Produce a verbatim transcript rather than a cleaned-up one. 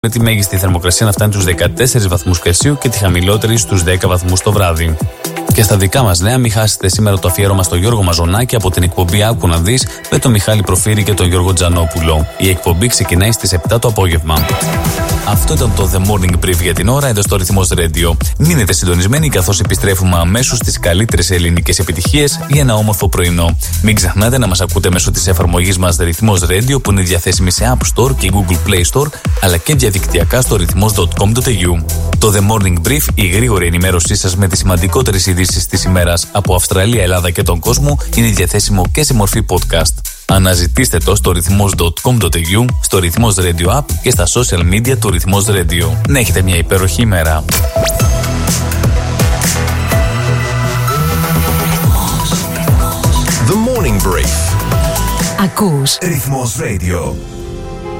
με τη μέγιστη θερμοκρασία να φτάνει τους δεκατέσσερις βαθμούς Κελσίου και τη χαμηλότερη στους δέκα βαθμούς το βράδυ. Και στα δικά μας νέα, μην χάσετε σήμερα το αφιέρωμα στο Γιώργο Μαζονάκη από την εκπομπή Άκου να δεις με τον Μιχάλη Προφύρη και τον Γιώργο Τζανόπουλο. Η εκπομπή ξεκινάει στις επτά το απόγευμα. Αυτό ήταν το The Morning Brief για την ώρα εδώ στο Ρυθμός Radio. Μείνετε συντονισμένοι καθώς επιστρέφουμε αμέσως στις καλύτερες ελληνικές επιτυχίες για ένα όμορφο πρωινό. Μην ξεχνάτε να μας ακούτε μέσω της εφαρμογής μας Ρυθμός Radio που είναι διαθέσιμη σε App Store και Google Play Store αλλά και διαδικτυακά στο ρυθμός τελεία κομ τελεία έι γιου. Το The Morning Brief, η γρήγορη ενημέρωσή σας με τις σημαντικότερες ειδήσεις της ημέρας από Αυστραλία, Ελλάδα και τον κόσμο, είναι διαθέσιμο και σε μορφή podcast. Αναζητήστε το στο ρυθμός τελεία κομ τελεία έι γιου, στο Ρυθμός Radio App και στα social media του Ρυθμός Radio. Να έχετε μια υπέροχη ημέρα. The Morning Brief. Ακούς Ρυθμός Radio.